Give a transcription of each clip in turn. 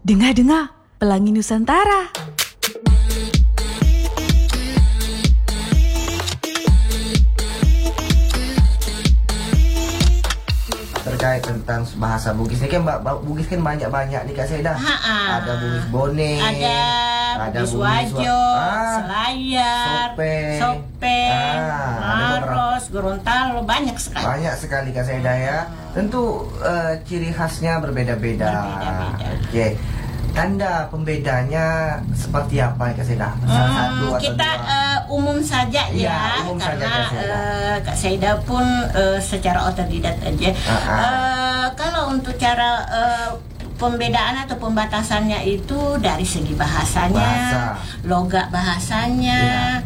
Dengar-dengar, Pelangi Nusantara. Terkait tentang bahasa Bugis ini kan Bugis kan banyak-banyak nih Kak Seda. Ada Bugis Bone, ada Bugis Wajo, Selayar, Sope, Maros, Gorontalo, banyak sekali. Banyak sekali Kak Seda ya. Tentu ciri khasnya berbeda-beda. Oke. Tanda pembedanya seperti apa Kak Seda? Salah satu atau kita dua? Umum saja ya, Umum karena saja, Kak Seda pun secara otodidak aja. Kalau untuk cara pembedaan atau pembatasannya itu dari segi bahasanya, logat bahasanya,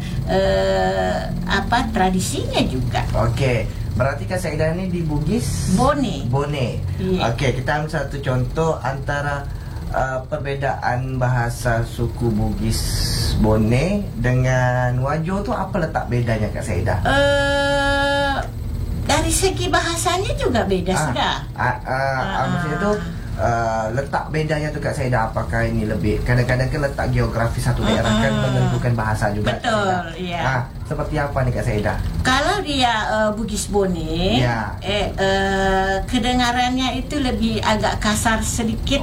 tradisinya juga. Oke. Berarti Kak Seda ini di Bugis Bone. Iya. Oke, kita ambil satu contoh antara perbedaan bahasa suku Bugis Bone dengan Wajo tuh apa letak bedanya Kak Seda? Dari segi bahasanya juga beda sudah. Maksudnya tuh letak bedanya tuh Kak Seda, apakah ini lebih kadang-kadang kan letak geografis satu daerah kan menentukan bahasa juga. Betul, iya. Seperti apa nih Kak Seda? Kalau dia Bugis Bone, kedengarannya itu lebih agak kasar sedikit.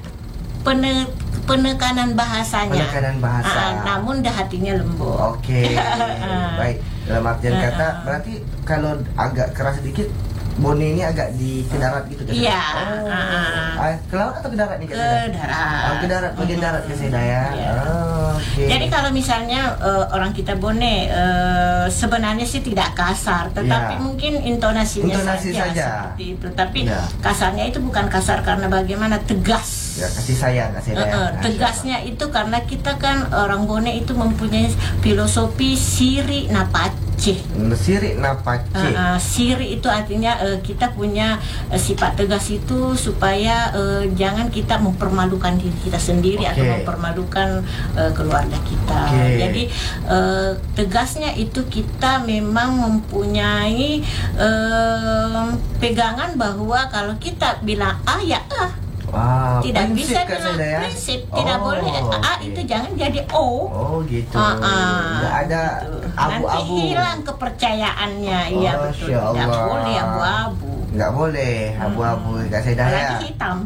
Penekanan bahasanya. Namun hatinya lembut. Oke. Baik. Dalam artian kata berarti kalau agak keras sedikit, Bone ini agak di ke darat gitu kan? Iya. Ke laut atau ke darat nih Kak Seda? Ke darat. Ke darat, bagian darat Kak Seda ya. Jadi kalau misalnya orang kita Bone sebenarnya sih tidak kasar, tetapi mungkin intonasi saja seperti itu. Tapi kasarnya itu bukan kasar karena bagaimana, tegas. Ya, kasih sayang Kak Seda. Tegasnya itu karena kita kan orang Bone itu mempunyai filosofi siri napace. Siri napace. Siri itu artinya kita punya sifat tegas itu supaya jangan kita mempermalukan diri kita sendiri atau mempermalukan keluarga kita. Jadi tegasnya itu kita memang mempunyai pegangan bahwa kalau kita bilang ya tidak bisa bilang prinsip, tidak boleh itu jangan jadi O. Gitu. Nggak ada abu-abu. Nanti hilang kepercayaannya. Iya betul. Tidak boleh abu-abu. Nggak boleh abu-abu Kak Seda ya. Apalagi hitam.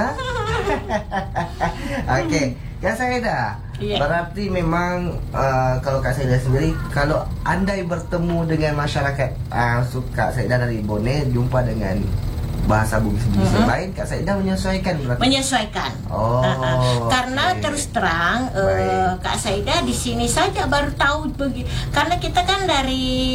Oke, Kak Seda. Berarti memang kalau Kak Seda sendiri, kalau andai bertemu dengan masyarakat Kak Seda dari Bone, jumpa dengan bahasa Bugis yang lain, Kak Seda menyesuaikan berarti? Menyesuaikan. Karena terus terang Kak Seda di sini saja baru tahu karena kita kan dari